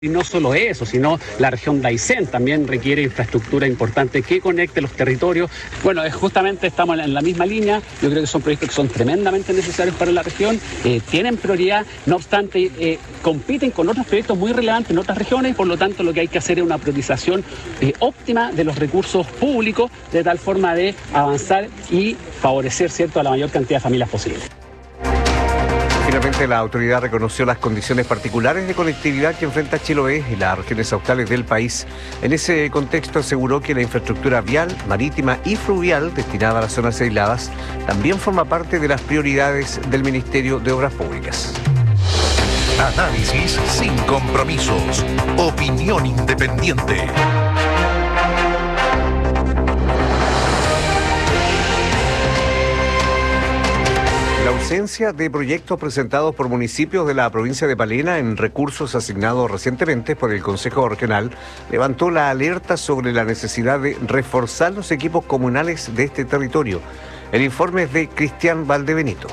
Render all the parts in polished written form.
Y no solo eso, sino la región de Aysén también requiere infraestructura importante que conecte los territorios. Bueno, justamente estamos en la misma línea. Yo creo que son proyectos que son tremendamente necesarios para la región, tienen prioridad, no obstante, compiten con otros proyectos muy relevantes en otras regiones, por lo tanto lo que hay que hacer es una priorización óptima de los recursos públicos, de tal forma de avanzar y favorecer, ¿cierto?, a la mayor cantidad de familias posible. Finalmente, la autoridad reconoció las condiciones particulares de conectividad que enfrenta Chiloé y las regiones australes del país. En ese contexto aseguró que la infraestructura vial, marítima y fluvial destinada a las zonas aisladas también forma parte de las prioridades del Ministerio de Obras Públicas. Análisis sin compromisos. Opinión independiente. La ausencia de proyectos presentados por municipios de la provincia de Palena en recursos asignados recientemente por el Consejo Regional levantó la alerta sobre la necesidad de reforzar los equipos comunales de este territorio. El informe es de Cristian Valdebenito.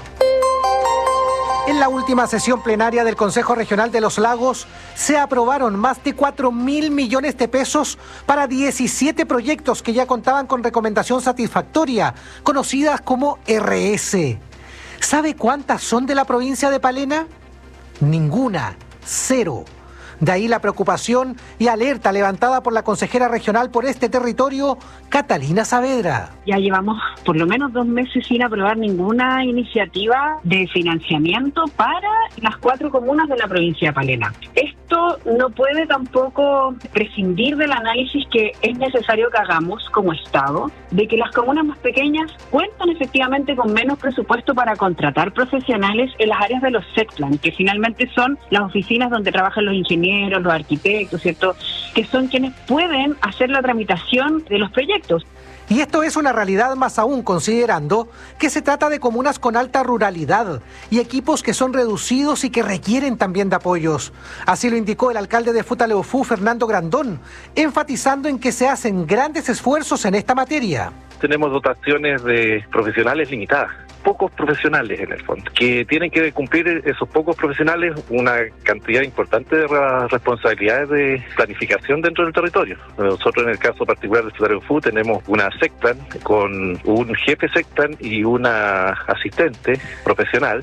En la última sesión plenaria del Consejo Regional de los Lagos se aprobaron más de 4.000 millones de pesos para 17 proyectos que ya contaban con recomendación satisfactoria, conocidas como RS. ¿Sabe cuántas son de la provincia de Palena? Ninguna, 0. De ahí la preocupación y alerta levantada por la consejera regional por este territorio, Catalina Saavedra. Ya llevamos por lo menos 2 meses sin aprobar ninguna iniciativa de financiamiento para las 4 comunas de la provincia de Palena. Esto no puede tampoco prescindir del análisis que es necesario que hagamos como Estado, de que las comunas más pequeñas cuentan efectivamente con menos presupuesto para contratar profesionales en las áreas de los SETPLAN, que finalmente son las oficinas donde trabajan los ingenieros, los arquitectos, ¿cierto?, que son quienes pueden hacer la tramitación de los proyectos. Y esto es una realidad más aún considerando que se trata de comunas con alta ruralidad y equipos que son reducidos y que requieren también de apoyos. Así lo indicó el alcalde de Futaleufú, Fernando Grandón, enfatizando en que se hacen grandes esfuerzos en esta materia. Tenemos dotaciones de profesionales limitadas, pocos profesionales en el fondo, que tienen que cumplir esos pocos profesionales una cantidad importante de responsabilidades de planificación dentro del territorio. Nosotros en el caso particular de Futaleufú tenemos una SECPLAN con un jefe SECPLAN y una asistente profesional.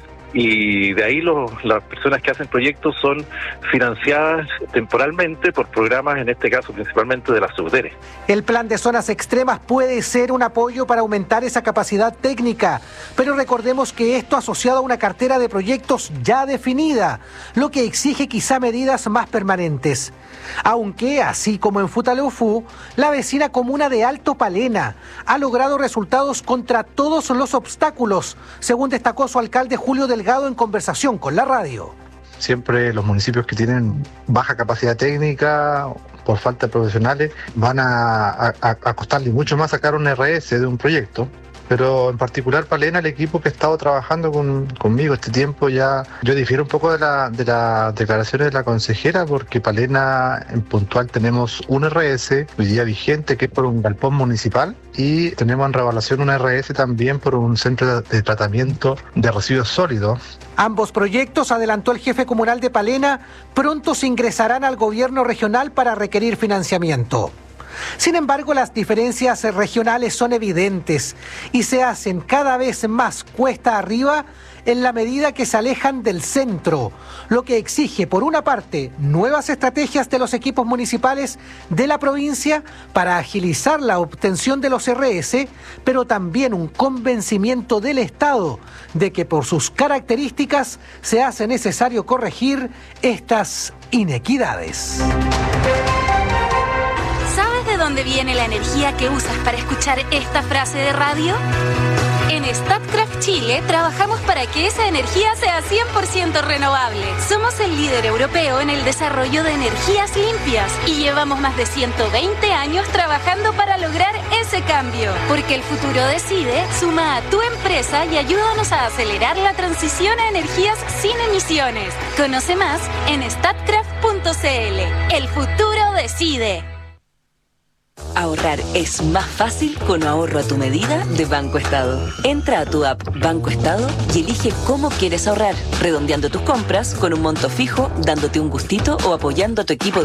Y de ahí las personas que hacen proyectos son financiadas temporalmente por programas, en este caso principalmente de las SUBDERE. El plan de zonas extremas puede ser un apoyo para aumentar esa capacidad técnica, pero recordemos que esto asociado a una cartera de proyectos ya definida, lo que exige quizá medidas más permanentes. Aunque, así como en Futaleufú, la vecina comuna de Alto Palena ha logrado resultados contra todos los obstáculos, según destacó su alcalde Julio Delgado en conversación con la radio. Siempre los municipios que tienen baja capacidad técnica por falta de profesionales van a costarle mucho más sacar un RS de un proyecto. Pero en particular Palena, el equipo que ha estado trabajando conmigo este tiempo, ya yo difiero un poco de las declaraciones de la consejera, porque Palena en puntual tenemos un RS hoy día vigente que es por un galpón municipal y tenemos en revaluación un RS también por un centro de tratamiento de residuos sólidos. Ambos proyectos, adelantó el jefe comunal de Palena, pronto se ingresarán al gobierno regional para requerir financiamiento. Sin embargo, las diferencias regionales son evidentes y se hacen cada vez más cuesta arriba en la medida que se alejan del centro, lo que exige, por una parte, nuevas estrategias de los equipos municipales de la provincia para agilizar la obtención de los RS, pero también un convencimiento del Estado de que por sus características se hace necesario corregir estas inequidades. ¿De dónde viene la energía que usas para escuchar esta frase de radio? En Statkraft Chile trabajamos para que esa energía sea 100% renovable. Somos el líder europeo en el desarrollo de energías limpias y llevamos más de 120 años trabajando para lograr ese cambio. Porque el futuro decide, suma a tu empresa y ayúdanos a acelerar la transición a energías sin emisiones. Conoce más en statkraft.cl. El futuro decide. Ahorrar es más fácil con ahorro a tu medida de Banco Estado. Entra a tu app Banco Estado y elige cómo quieres ahorrar, redondeando tus compras con un monto fijo, dándote un gustito o apoyando a tu equipo